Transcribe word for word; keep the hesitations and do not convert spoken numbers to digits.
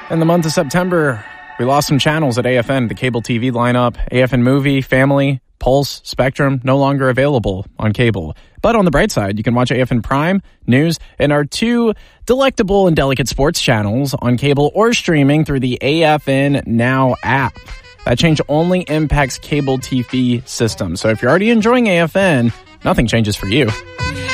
In the month of September, we lost some channels at A F N. The cable T V lineup, A F N Movie, Family, Pulse, Spectrum, no longer available on cable. But on the bright side, you can watch A F N Prime, News, and our two delectable and delicate sports channels on cable or streaming through the A F N Now app. That change only impacts cable T V systems. So if you're already enjoying A F N, nothing changes for you.